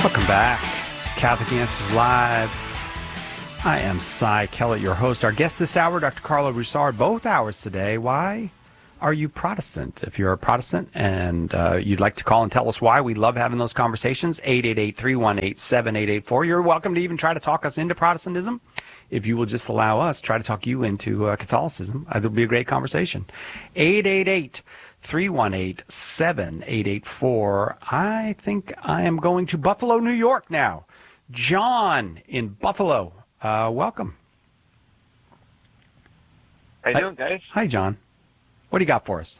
Welcome back. Catholic Answers Live. I am Cy Kellett, your host. Our guest this hour, Dr. Carlo Broussard, both hours today. Why are you Protestant? If you're a Protestant and you'd like to call and tell us why, we love having those conversations. 888-318-7884. You're welcome to even try to talk us into Protestantism. If you will just allow us, try to talk you into Catholicism. It'll be a great conversation. 888-318-7884. I think I am going to Buffalo, New York now. John in Buffalo. Welcome. How you doing, guys? Hi, John. What do you got for us?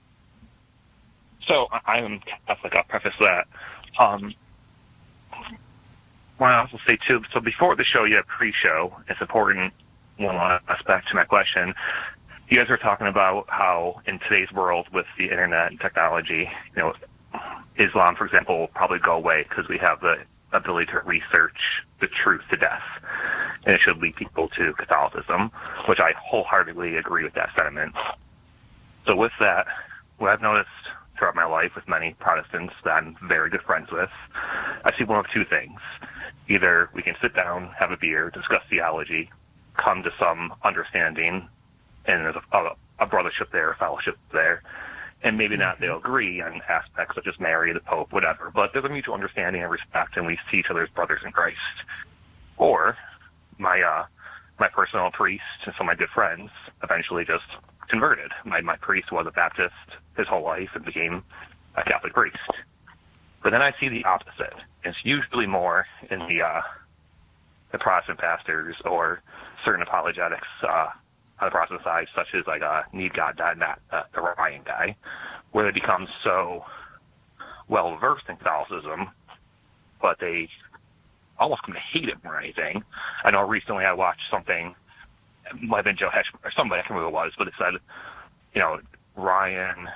So, I'm Catholic. I'll preface that. I also say, too, so before the show, you have pre-show. It's important, one aspect to my question. You guys were talking about how in today's world with the internet and technology, Islam, for example, will probably go away because we have the ability to research the truth to death. And it should lead people to Catholicism, which I wholeheartedly agree with that sentiment. So with that, what I've noticed throughout my life with many Protestants that I'm very good friends with, I see one of two things. Either we can sit down, have a beer, discuss theology, come to some understanding, and there's a brothership there, a fellowship there, and maybe not they'll agree on aspects such as Mary, the Pope, whatever, but there's a mutual understanding and respect, and we see each other as brothers in Christ. Or my personal priest and some of my good friends eventually just converted. My priest was a Baptist his whole life and became a Catholic priest. But then I see the opposite. It's usually more in the Protestant pastors or certain apologetics on the Protestant side, such as like NeedGod.net, the Ryan guy, where they become so well versed in Catholicism, but they almost come to hate it more than anything. I know recently I watched something, it might have been Joe Heschman or somebody, I can't remember who it was, but it said, Ryan,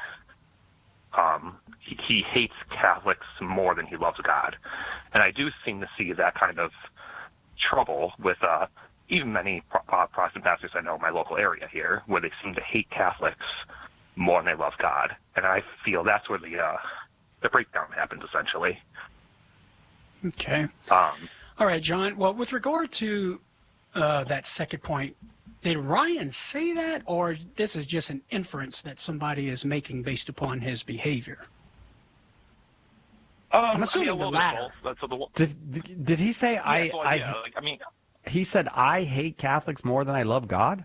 he hates Catholics more than he loves God. And I do seem to see that kind of trouble with even many Protestant pastors I know in my local area here, where they seem to hate Catholics more than they love God. And I feel that's where the breakdown happens, essentially. Okay. All right, John. Well, with regard to that second point, did Ryan say that, or this is just an inference that somebody is making based upon his behavior? I'm assuming the latter. Did he say he said, I hate Catholics more than I love God?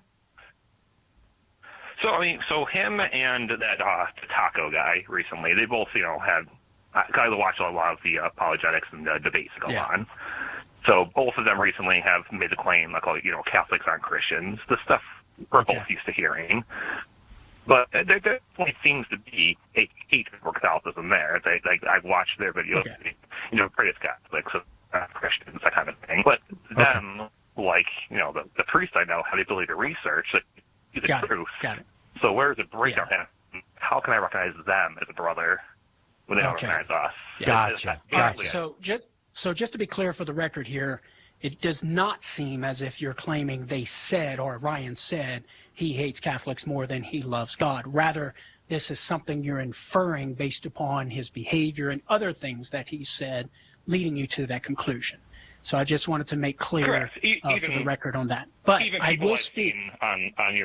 So him and that Taco guy recently, they both, had, I watch a lot of the apologetics and the debates that go on. So both of them recently have made the claim, like, Catholics aren't Christians. The stuff we're both used to hearing. But there definitely seems to be a hate for Catholicism there. I've watched their videos, praise Catholics, Christians, that kind of thing. But them, the priests I know have the ability to research the truth. Got it. So where does it break down? How can I recognize them as a brother when they don't recognize us? Gotcha. All right, so just to be clear for the record here, it does not seem as if you're claiming they said, or Ryan said, he hates Catholics more than he loves God. Rather, this is something you're inferring based upon his behavior and other things that he said, leading you to that conclusion. So I just wanted to make clear for the record on that. But I will speak on your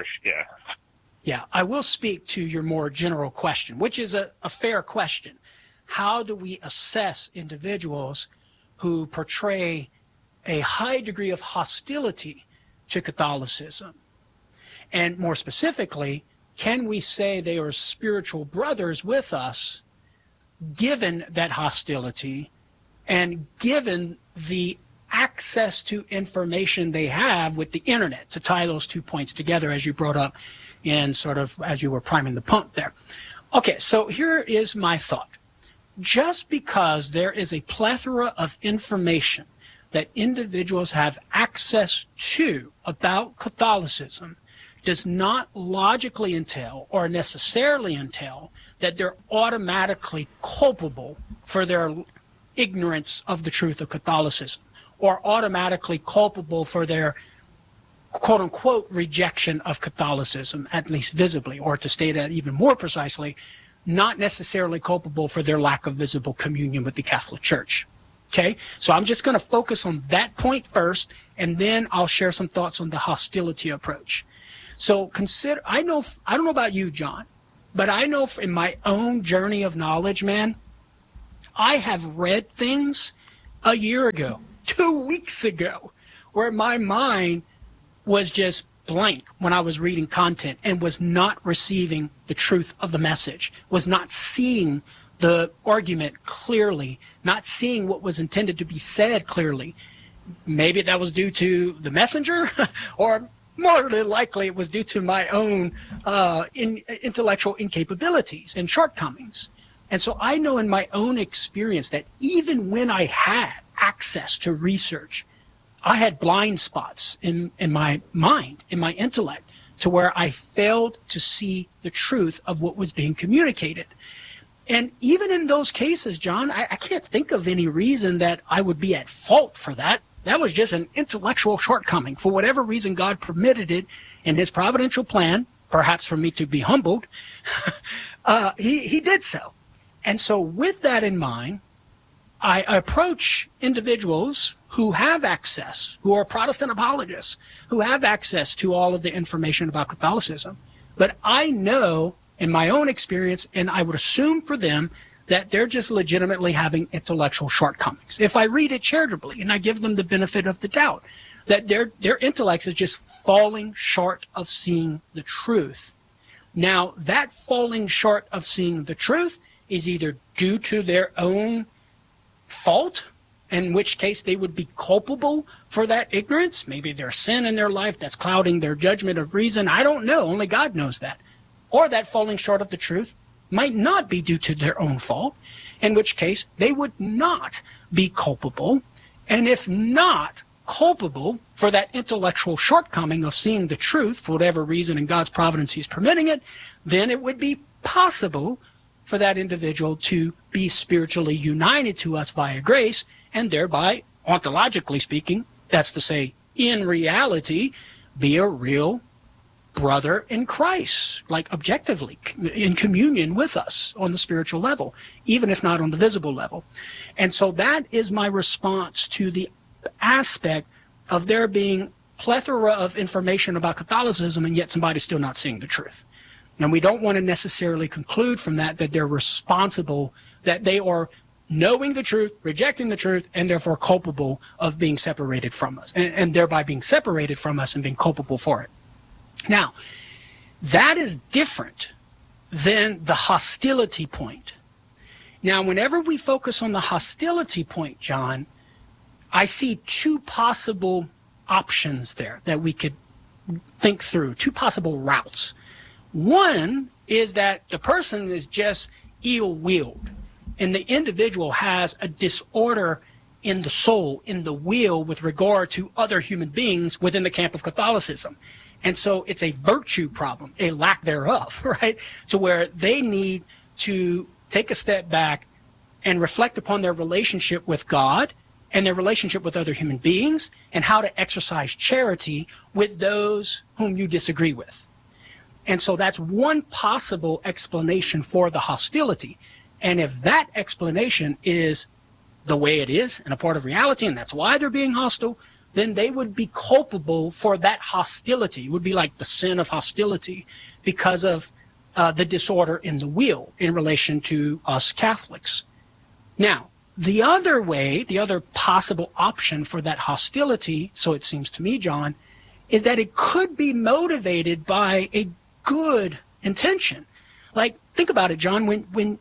I will speak to your more general question, which is a fair question. How do we assess individuals who portray a high degree of hostility to Catholicism? And more specifically, can we say they are spiritual brothers with us given that hostility and given the access to information they have with the internet, to tie those 2 points together as you brought up in sort of as you were priming the pump there? Okay, so here is my thought. Just because there is a plethora of information that individuals have access to about Catholicism does not logically entail or necessarily entail that they're automatically culpable for their ignorance of the truth of Catholicism or automatically culpable for their quote-unquote rejection of Catholicism, at least visibly, or to state it even more precisely, not necessarily culpable for their lack of visible communion with the Catholic Church. Okay, so I'm just going to focus on that point first, and then I'll share some thoughts on the hostility approach. So consider, I don't know about you, John, but I know in my own journey of knowledge, man, I have read things a year ago, 2 weeks ago, where my mind was just blank when I was reading content and was not receiving the truth of the message, was not seeing the argument clearly, not seeing what was intended to be said clearly. Maybe that was due to the messenger, or more than likely it was due to my own intellectual incapabilities and shortcomings. And so I know in my own experience that even when I had access to research, I had blind spots in my mind, in my intellect, to where I failed to see the truth of what was being communicated. And even in those cases, John, I can't think of any reason that I would be at fault for that. That was just an intellectual shortcoming. For whatever reason God permitted it in his providential plan, perhaps for me to be humbled, he did so. And so with that in mind, I approach individuals who have access, who are Protestant apologists, who have access to all of the information about Catholicism. But I know in my own experience, and I would assume for them, that they're just legitimately having intellectual shortcomings. If I read it charitably and I give them the benefit of the doubt, that their intellects is just falling short of seeing the truth. Now, that falling short of seeing the truth is either due to their own fault, in which case they would be culpable for that ignorance. Maybe there's sin in their life that's clouding their judgment of reason. I don't know. Only God knows that. Or that falling short of the truth might not be due to their own fault, in which case they would not be culpable. And if not culpable for that intellectual shortcoming of seeing the truth for whatever reason in God's providence he's permitting it, then it would be possible for that individual to be spiritually united to us via grace, and thereby, ontologically speaking, that's to say, in reality, be a real brother in Christ, like objectively, in communion with us on the spiritual level, even if not on the visible level. And so that is my response to the aspect of there being plethora of information about Catholicism and yet somebody's still not seeing the truth. And we don't want to necessarily conclude from that they're responsible, that they are knowing the truth, rejecting the truth, and therefore culpable of being separated from us, and thereby being separated from us and being culpable for it. Now, that is different than the hostility point. Now, whenever we focus on the hostility point, John, I see two possible options there that we could think through, two possible routes. One is that the person is just ill-willed, and the individual has a disorder in the soul, in the will, with regard to other human beings within the camp of Catholicism. And so it's a virtue problem, a lack thereof, right? To where they need to take a step back and reflect upon their relationship with God and their relationship with other human beings, and how to exercise charity with those whom you disagree with. And so that's one possible explanation for the hostility. And if that explanation is the way it is and a part of reality, and that's why they're being hostile, then they would be culpable for that hostility. It would be like the sin of hostility because of the disorder in the will in relation to us Catholics. Now, the other way, the other possible option for that hostility, so it seems to me, John, is that it could be motivated by a good intention. Like, think about it, John. When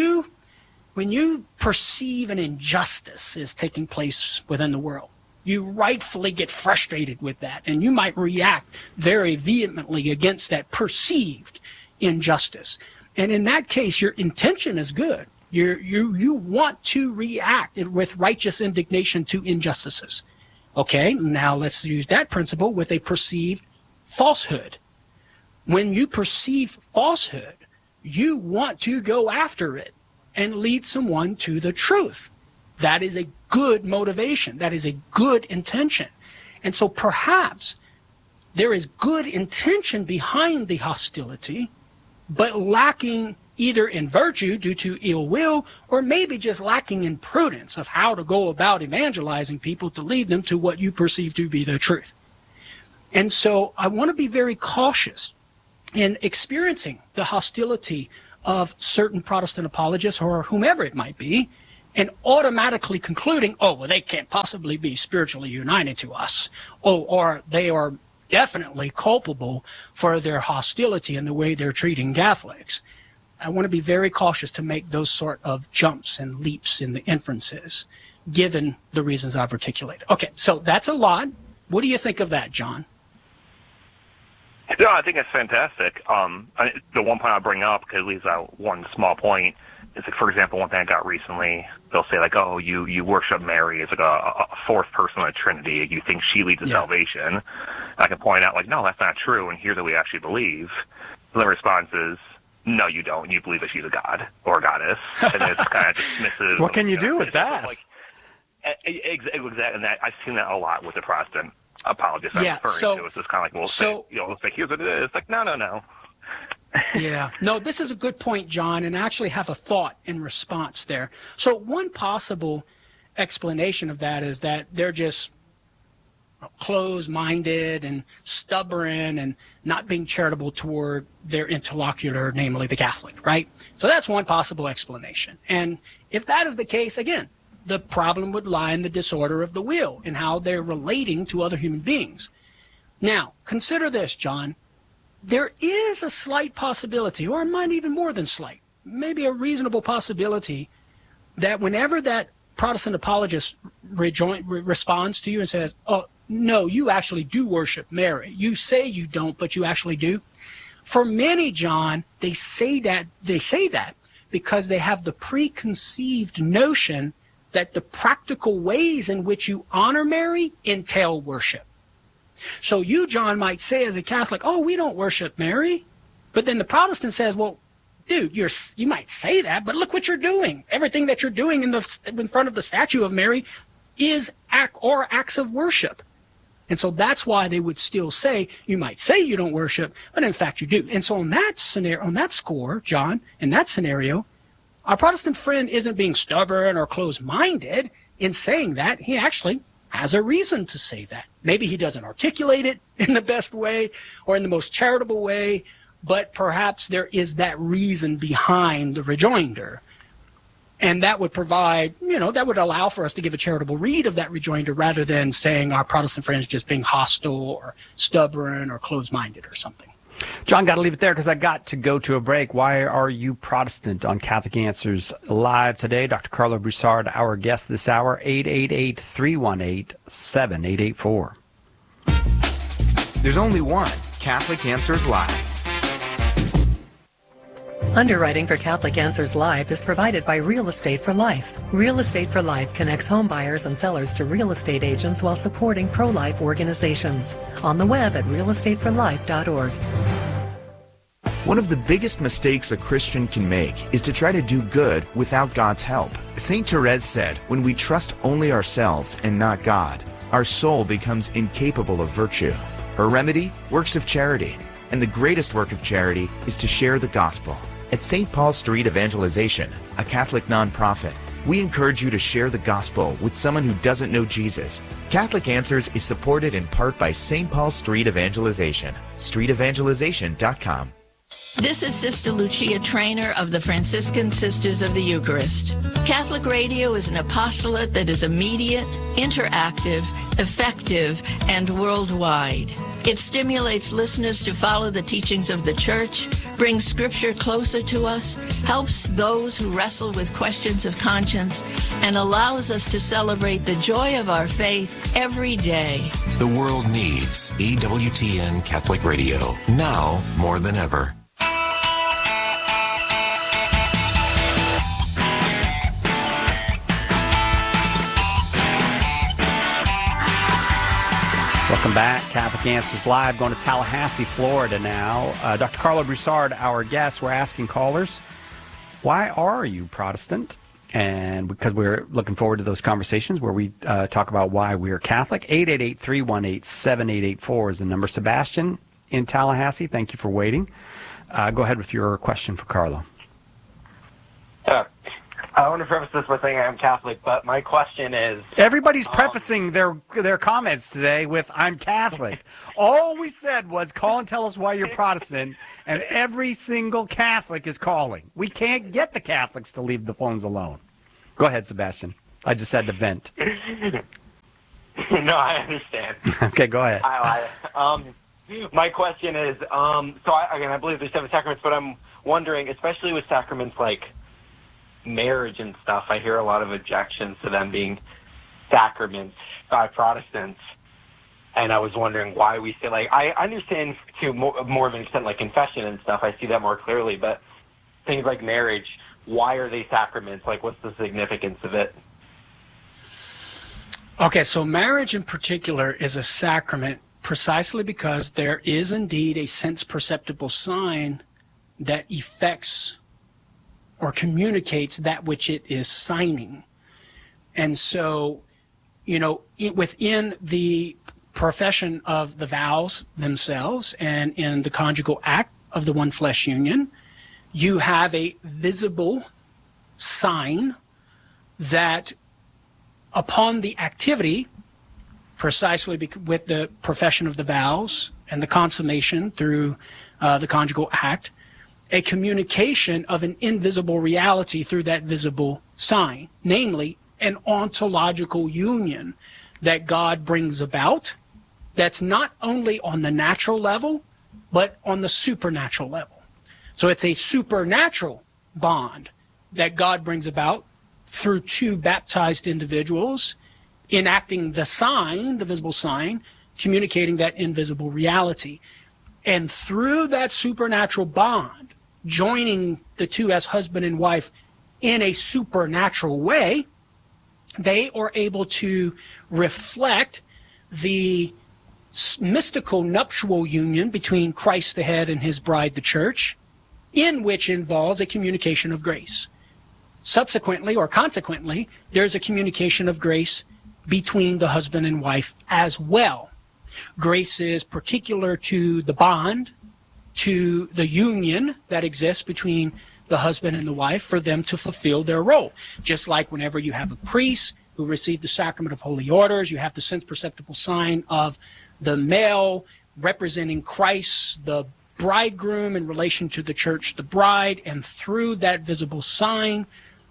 you perceive an injustice is taking place within the world, you rightfully get frustrated with that, and you might react very vehemently against that perceived injustice. And in that case, your intention is good. You want to react with righteous indignation to injustices. Okay, now let's use that principle with a perceived falsehood. When you perceive falsehood, you want to go after it and lead someone to the truth. That is a good motivation. That is a good intention. And so perhaps there is good intention behind the hostility, but lacking either in virtue due to ill will, or maybe just lacking in prudence of how to go about evangelizing people to lead them to what you perceive to be the truth. And so I want to be very cautious in experiencing the hostility of certain Protestant apologists or whomever it might be, and automatically concluding, oh, well, they can't possibly be spiritually united to us, or they are definitely culpable for their hostility in the way they're treating Catholics. I want to be very cautious to make those sort of jumps and leaps in the inferences, given the reasons I've articulated. Okay, so that's a lot. What do you think of that, John? No, I think that's fantastic. The one point I'll bring up, because it leaves out one small point, is like, for example, one thing I got recently, they'll say like, oh, you worship Mary as like a fourth person of the Trinity. You think she leads to salvation. I can point out like, no, that's not true, and here's what we actually believe. And the response is, no, you don't. You believe that she's a god or a goddess. And it's kind of dismissive. What can you do with that? Like, exactly. And I've seen that a lot with the Protestant apologists I'm referring to. It's just kind of like, it's like, here's what it is. It's like, no. Yeah. No, this is a good point, John, and I actually have a thought in response there. So one possible explanation of that is that they're just closed-minded and stubborn and not being charitable toward their interlocutor, namely the Catholic, right? So that's one possible explanation. And if that is the case, again, the problem would lie in the disorder of the will and how they're relating to other human beings. Now, consider this, John. There is a slight possibility, or it might even more than slight, maybe a reasonable possibility, that whenever that Protestant apologist responds to you and says, oh, no, you actually do worship Mary. You say you don't, but you actually do. For many, John, they say that because they have the preconceived notion that the practical ways in which you honor Mary entail worship. So you, John, might say as a Catholic, oh, we don't worship Mary. But then the Protestant says, well, dude, you might say that, but look what you're doing. Everything that you're doing in front of the statue of Mary is acts of worship. And so that's why they would still say, you might say you don't worship, but in fact you do. And so on that score, John, in that scenario, our Protestant friend isn't being stubborn or closed-minded in saying that. He actually has a reason to say that. Maybe he doesn't articulate it in the best way or in the most charitable way, but perhaps there is that reason behind the rejoinder. And that would provide, that would allow for us to give a charitable read of that rejoinder rather than saying our Protestant friends just being hostile or stubborn or closed-minded or something. John, got to leave it there because I got to go to a break. Why are you Protestant on Catholic Answers Live today? Dr. Carlo Broussard, our guest this hour, 888-318-7884. There's only one Catholic Answers Live. Underwriting for Catholic Answers Live is provided by Real Estate for Life. Real Estate for Life connects home buyers and sellers to real estate agents while supporting pro-life organizations. On the web at realestateforlife.org. One of the biggest mistakes a Christian can make is to try to do good without God's help. St. Therese said, when we trust only ourselves and not God, our soul becomes incapable of virtue. Her remedy? Works of charity. And the greatest work of charity is to share the gospel. At St. Paul Street Evangelization, a Catholic nonprofit, we encourage you to share the gospel with someone who doesn't know Jesus. Catholic Answers is supported in part by St. Paul Street Evangelization, streetevangelization.com. This is Sister Lucia Trainer of the Franciscan Sisters of the Eucharist. Catholic radio is an apostolate that is immediate, interactive, effective, and worldwide. It stimulates listeners to follow the teachings of the Church, brings Scripture closer to us, helps those who wrestle with questions of conscience, and allows us to celebrate the joy of our faith every day. The world needs EWTN Catholic Radio, now more than ever. Welcome back. Catholic Answers Live, going to Tallahassee, Florida now. Dr. Carlo Broussard, our guest. We're asking callers, why are you Protestant? And because we're looking forward to those conversations where we talk about why we're Catholic. 888-318-7884 is the number. Sebastian in Tallahassee, thank you for waiting. Go ahead with your question for Carlo. I want to preface this by saying I am Catholic, but my question is... Everybody's prefacing their comments today with, I'm Catholic. All we said was, call and tell us why you're Protestant, and every single Catholic is calling. We can't get the Catholics to leave the phones alone. Go ahead, Sebastian. I just had to vent. No, I understand. Okay, go ahead. My question is, I believe there's 7 sacraments, but I'm wondering, especially with sacraments like marriage and stuff, I hear a lot of objections to them being sacraments by Protestants, and I was wondering why we say, like, I understand to more of an extent, like confession and stuff, I see that more clearly, but things like marriage, why are they sacraments? Like, what's the significance of it? Okay, so marriage in particular is a sacrament precisely because there is indeed a sense-perceptible sign that effects or communicates that which it is signing. And so, within the profession of the vows themselves and in the conjugal act of the one flesh union, you have a visible sign that upon the activity, precisely with the profession of the vows and the consummation through the conjugal act, a communication of an invisible reality through that visible sign, namely an ontological union that God brings about that's not only on the natural level, but on the supernatural level. So it's a supernatural bond that God brings about through 2 baptized individuals enacting the sign, the visible sign, communicating that invisible reality. And through that supernatural bond, joining the 2 as husband and wife in a supernatural way, they are able to reflect the mystical nuptial union between Christ the head and his bride, the church, in which involves a communication of grace. Subsequently, or consequently, there's a communication of grace between the husband and wife as well. Grace is particular to the bond, to the union that exists between the husband and the wife for them to fulfill their role. Just like whenever you have a priest who received the sacrament of holy orders, you have the sense-perceptible sign of the male representing Christ, the bridegroom, in relation to the church, the bride, and through that visible sign,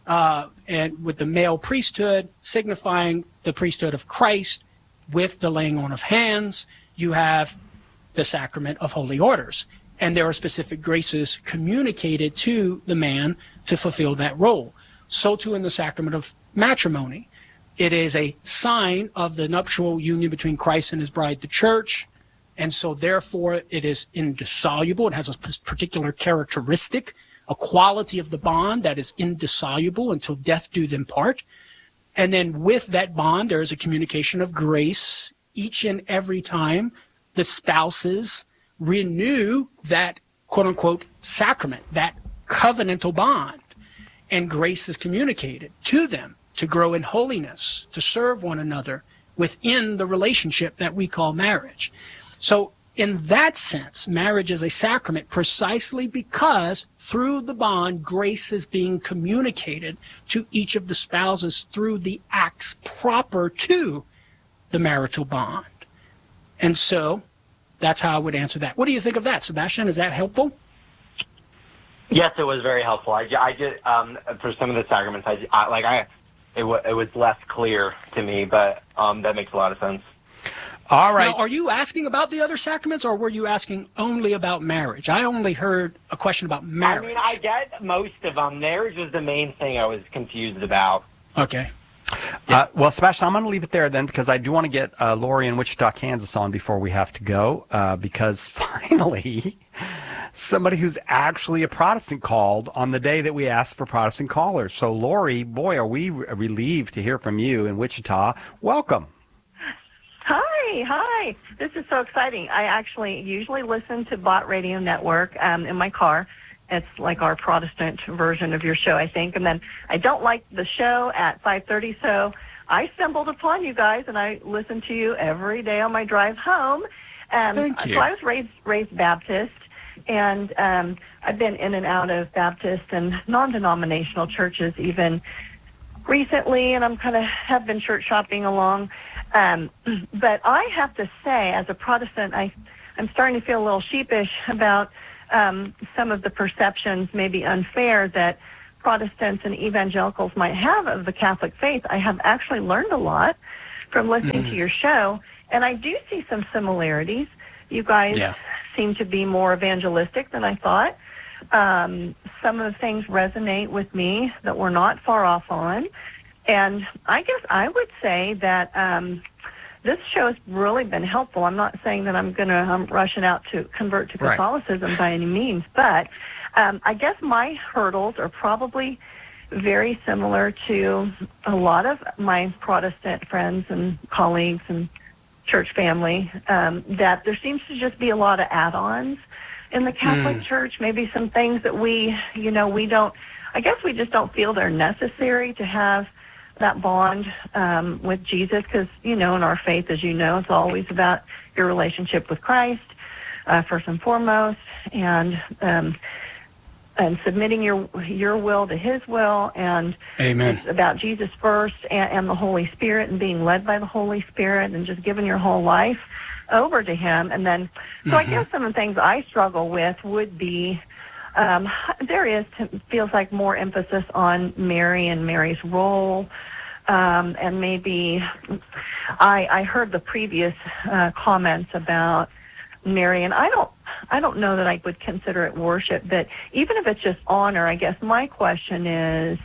and with the male priesthood signifying the priesthood of Christ with the laying on of hands, you have the sacrament of holy orders. And there are specific graces communicated to the man to fulfill that role. So too in the sacrament of matrimony. It is a sign of the nuptial union between Christ and his bride, the church. And so therefore it is indissoluble. It has a particular characteristic, a quality of the bond that is indissoluble until death do them part. And then with that bond, there is a communication of grace each and every time the spouses renew that quote-unquote sacrament, that covenantal bond. And grace is communicated to them to grow in holiness, to serve one another within the relationship that we call marriage. So in that sense, marriage is a sacrament precisely because through the bond, grace is being communicated to each of the spouses through the acts proper to the marital bond. And so that's how I would answer that. What do you think of that, Sebastian? Is that helpful? Yes, it was very helpful. I just for some of the sacraments, it was less clear to me, but that makes a lot of sense. All right. Now, are you asking about the other sacraments, or were you asking only about marriage? I only heard a question about marriage. I mean, I get most of them. Marriage was the main thing I was confused about. Okay. Well, Sebastian, I'm going to leave it there then because I do want to get Lori in Wichita, Kansas on before we have to go because finally somebody who's actually a Protestant called on the day that we asked for Protestant callers. So, Lori, boy, are we relieved to hear from you in Wichita. Welcome. Hi. This is so exciting. I actually usually listen to Bott Radio Network in my car. It's like our Protestant version of your show, I think. And then I don't like the show at 5:30, so I stumbled upon you guys, and I listen to you every day on my drive home. Thank you. So I was raised Baptist, And I've been in and out of Baptist and non-denominational churches even recently, and I'm kind of have been church shopping along. But I have to say, as a Protestant, I'm starting to feel a little sheepish about some of the perceptions, maybe unfair, that Protestants and evangelicals might have of the Catholic faith. I have actually learned a lot from listening to your show, and I do see some similarities. You guys seem to be more evangelistic than I thought. Some of the things resonate with me that we're not far off on. And I guess I would say that this show has really been helpful. I'm not saying that I'm rushing out to convert to Catholicism by any means, but I guess my hurdles are probably very similar to a lot of my Protestant friends and colleagues and church family, that there seems to just be a lot of add-ons in the Catholic Church, maybe some things that we just don't feel they're necessary to have that bond with Jesus, because, in our faith, as you know, it's always about your relationship with Christ, first and foremost, and submitting your will to his will, and Amen. It's about Jesus first and the Holy Spirit, and being led by the Holy Spirit, and just giving your whole life over to him. And then, so I guess some of the things I struggle with would be, feels like more emphasis on Mary and Mary's role. And maybe I heard the previous comments about Mary, and I don't know that I would consider it worship, but even if it's just honor, I guess my question is,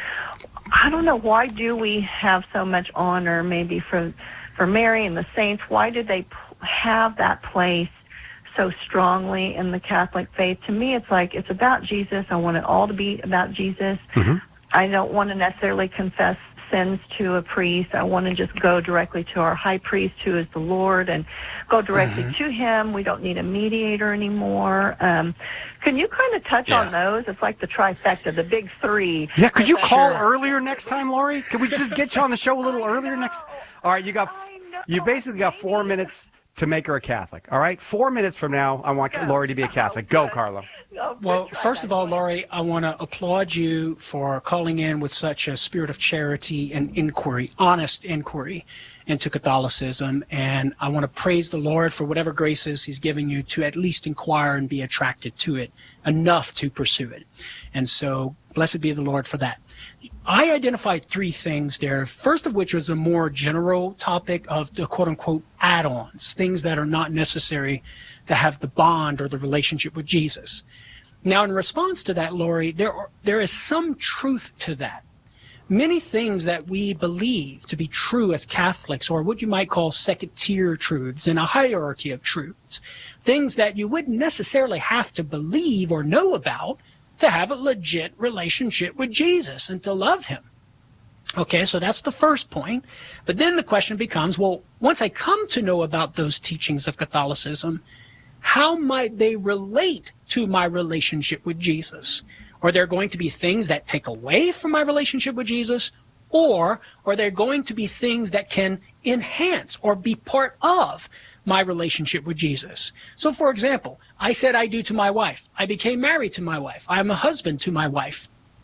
I don't know, why do we have so much honor maybe for Mary and the saints? Why did they have that place so strongly in the Catholic faith? To me, it's like, it's about Jesus. I want it all to be about Jesus. I don't want to necessarily confess sins to a priest. I want to just go directly to our high priest, who is the Lord, and go directly to him. We don't need a mediator anymore. Can you kind of touch on those? It's like the trifecta, the big three. Yeah, could you call earlier next time, Lori? Could we just get you on the show a little earlier next? All right, you basically got 4 minutes to make her a Catholic. All right, 4 minutes from now, I want Lori to be a Catholic. Go, Carlo. Well, first of all, Lori, I want to applaud you for calling in with such a spirit of charity and inquiry, honest inquiry into Catholicism. And I want to praise the Lord for whatever graces he's giving you to at least inquire and be attracted to it enough to pursue it. And so blessed be the Lord for that. I identified three things there, first of which was a more general topic of the quote-unquote add-ons, things that are not necessary to have the bond or the relationship with Jesus. Now, in response to that, Lori, there is some truth to that. Many things that we believe to be true as Catholics, or what you might call second-tier truths in a hierarchy of truths, things that you wouldn't necessarily have to believe or know about to have a legit relationship with Jesus and to love him. Okay, so that's the first point. But then the question becomes, well, once I come to know about those teachings of Catholicism, how might they relate to my relationship with Jesus? Are there going to be things that take away from my relationship with Jesus? Or are there going to be things that can enhance or be part of my relationship with Jesus? So, for example, I said I do to my wife. I became married to my wife. I'm a husband to my wife.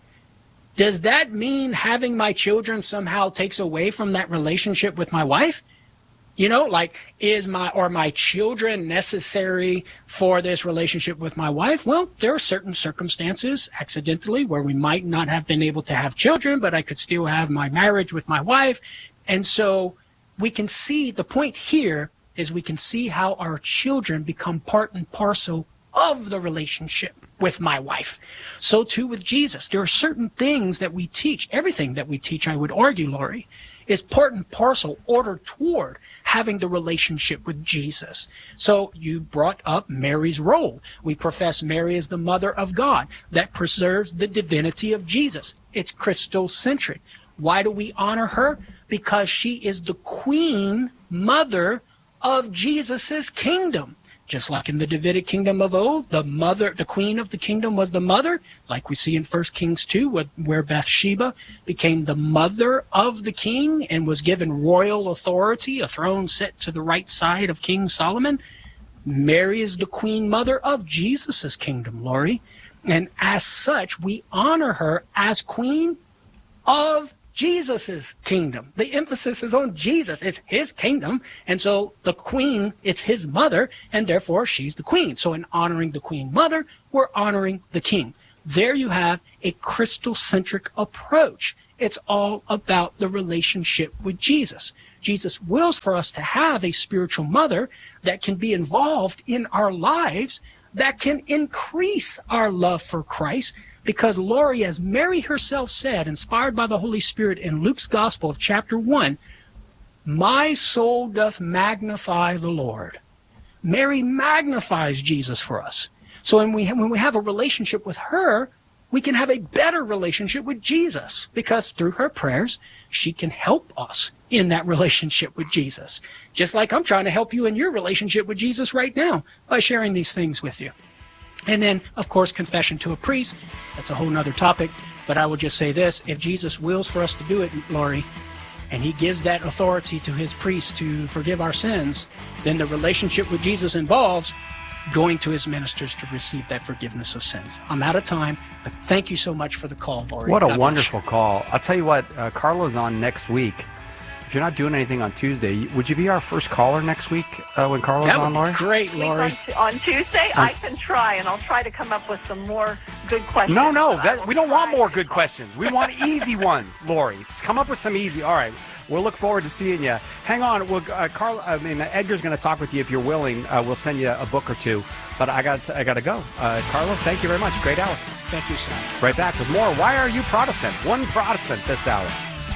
Does that mean having my children somehow takes away from that relationship with my wife? You know, like, are my children necessary for this relationship with my wife? Well, there are certain circumstances, accidentally, where we might not have been able to have children, but I could still have my marriage with my wife. And so we can see, the point here is we can see how our children become part and parcel of the relationship with my wife. So too with Jesus. There are certain things that we teach, everything that we teach, I would argue, Lori, is part and parcel ordered toward having the relationship with Jesus. So you brought up Mary's role. We profess Mary as the mother of God. That preserves the divinity of Jesus. It's Christocentric. Why do we honor her? Because she is the queen mother of Jesus's kingdom. Just like in the Davidic kingdom of old, the queen of the kingdom was the mother, like we see in 1 Kings 2, where Bathsheba became the mother of the king and was given royal authority, a throne set to the right side of King Solomon. Mary is the queen mother of Jesus' kingdom, Lori. And as such, we honor her as queen of Jesus' kingdom. The emphasis is on Jesus. It's his kingdom. And so the queen, it's his mother, and therefore she's the queen. So in honoring the queen mother, we're honoring the king. There you have a Christocentric approach. It's all about the relationship with Jesus. Jesus wills for us to have a spiritual mother that can be involved in our lives, that can increase our love for Christ. Because Lori, as Mary herself said, inspired by the Holy Spirit in Luke's Gospel of chapter 1, my soul doth magnify the Lord. Mary magnifies Jesus for us. So when we have a relationship with her, we can have a better relationship with Jesus, because through her prayers, she can help us in that relationship with Jesus. Just like I'm trying to help you in your relationship with Jesus right now by sharing these things with you. And then, of course, confession to a priest. That's a whole nother topic. But I will just say this. If Jesus wills for us to do it, Lori, and he gives that authority to his priest to forgive our sins, then the relationship with Jesus involves going to his ministers to receive that forgiveness of sins. I'm out of time, but thank you so much for the call, Lori. What a wonderful call. I'll tell you what, Carla's on next week. If you're not doing anything on Tuesday, would you be our first caller next week when Carla's on, Lori? Great, Lori. On Tuesday, I can try, and I'll try to come up with some more good questions. No, we don't want more good questions. We want easy ones, Lori. Let's come up with some easy. All right. We'll look forward to seeing you. Hang on. Edgar's going to talk with you if you're willing. We'll send you a book or two. But I got to go. Carla, thank you very much. Great hour. Thank you, Sam. Right back with more Why Are You Protestant? One Protestant this hour.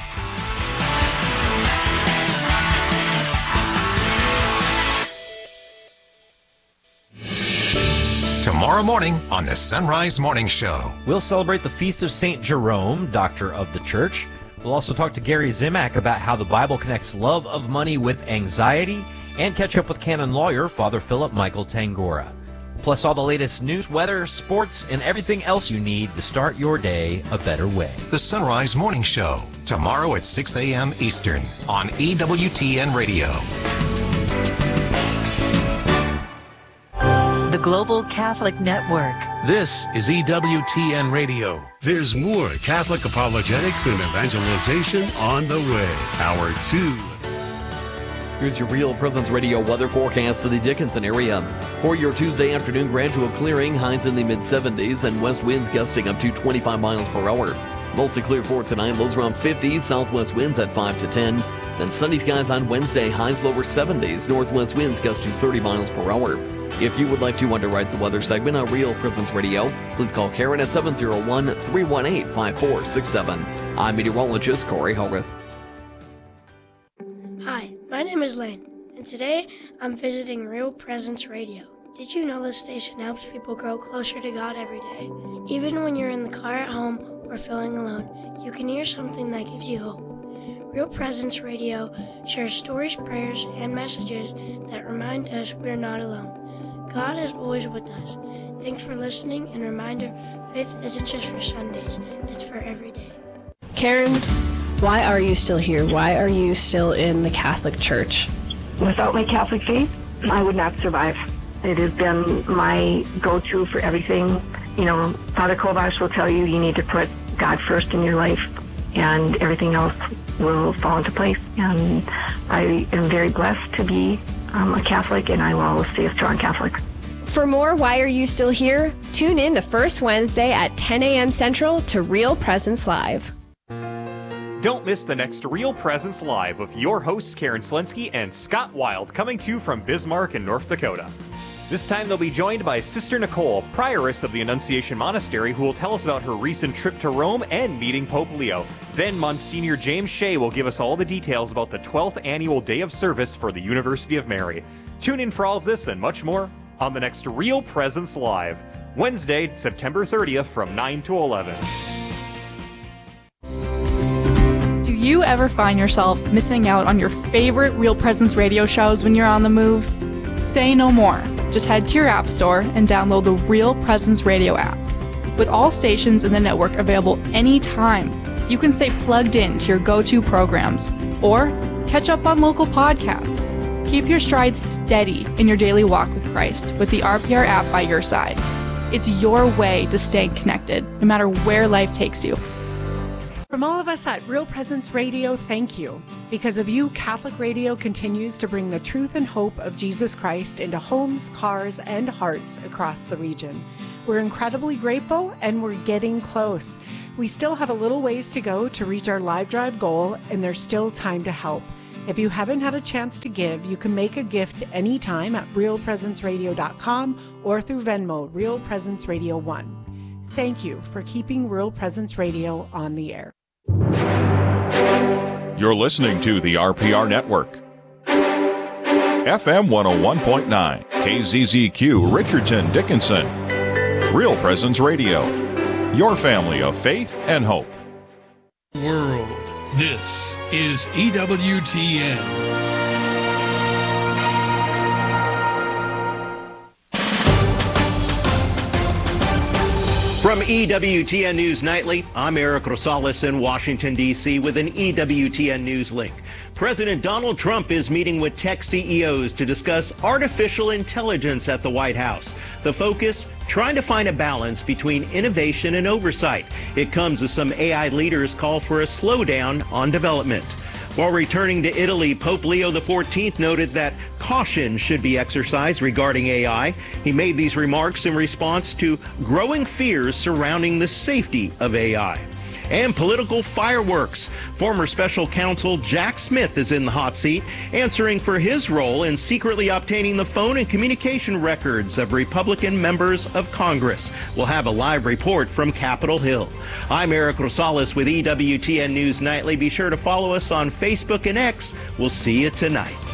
Tomorrow morning on the Sunrise Morning Show. We'll celebrate the Feast of St. Jerome, Doctor of the Church. We'll also talk to Gary Zimak about how the Bible connects love of money with anxiety, and catch up with canon lawyer Father Philip Michael Tangora. Plus all the latest news, weather, sports, and everything else you need to start your day a better way. The Sunrise Morning Show, tomorrow at 6 a.m. Eastern on EWTN Radio. The Global Catholic Network. This is EWTN Radio. There's more Catholic apologetics and evangelization on the way. Hour 2. Here's your Real Presence Radio weather forecast for the Dickinson area. For your Tuesday afternoon, gradual clearing, highs in the mid-70s, and west winds gusting up to 25 miles per hour. Mostly clear for tonight, lows around 50, southwest winds at 5 to 10. Then sunny skies on Wednesday, highs lower 70s, northwest winds gust to 30 miles per hour. If you would like to underwrite the weather segment on Real Presence Radio, please call Karen at 701-318-5467. I'm meteorologist Corey Hogarth. Hi, my name is Lane, and today I'm visiting Real Presence Radio. Did you know this station helps people grow closer to God every day? Even when you're in the car at home or feeling alone, you can hear something that gives you hope. Real Presence Radio shares stories, prayers, and messages that remind us we're not alone. God is always with us. Thanks for listening, and reminder, faith isn't just for Sundays, it's for every day. Karen, why are you still here? Why are you still in the Catholic Church? Without my Catholic faith, I would not survive. It has been my go-to for everything. You know, Father Kovacs will tell you need to put God first in your life, and everything else will fall into place. And I am very blessed to be a Catholic, and I will always stay a strong Catholic. For more Why Are You Still Here? Tune in the first Wednesday at 10 a.m. Central to Real Presence Live. Don't miss the next Real Presence Live with your hosts Karen Slensky and Scott Wild, coming to you from Bismarck in North Dakota. This time they'll be joined by Sister Nicole, prioress of the Annunciation Monastery, who will tell us about her recent trip to Rome and meeting Pope Leo. Then Monsignor James Shea will give us all the details about the 12th annual Day of Service for the University of Mary. Tune in for all of this and much more on the next Real Presence Live, Wednesday, September 30th from 9 to 11. Do you ever find yourself missing out on your favorite Real Presence radio shows when you're on the move? Say no more. Just head to your app store and download the Real Presence Radio app. With all stations in the network available anytime, you can stay plugged in to your go-to programs or catch up on local podcasts. Keep your stride steady in your daily walk with Christ with the RPR app by your side. It's your way to stay connected, no matter where life takes you. From all of us at Real Presence Radio, thank you. Because of you, Catholic Radio continues to bring the truth and hope of Jesus Christ into homes, cars, and hearts across the region. We're incredibly grateful, and we're getting close. We still have a little ways to go to reach our live drive goal, and there's still time to help. If you haven't had a chance to give, you can make a gift anytime at realpresenceradio.com or through Venmo, Real Presence Radio 1. Thank you for keeping Real Presence Radio on the air. You're listening to the RPR Network. FM 101.9, KZZQ, Richardson, Dickinson. Real Presence Radio. Your family of faith and hope. World. This is EWTN. From EWTN News Nightly, I'm Eric Rosales in Washington, D.C. with an EWTN News link. President Donald Trump is meeting with tech CEOs to discuss artificial intelligence at the White House. The focus, trying to find a balance between innovation and oversight. It comes as some AI leaders call for a slowdown on development. While returning to Italy, Pope Leo XIV noted that caution should be exercised regarding AI. He made these remarks in response to growing fears surrounding the safety of AI. And political fireworks. Former special counsel Jack Smith is in the hot seat, answering for his role in secretly obtaining the phone and communication records of Republican members of Congress. We'll have a live report from Capitol Hill. I'm Eric Rosales with EWTN News Nightly. Be sure to follow us on Facebook and X. We'll see you tonight.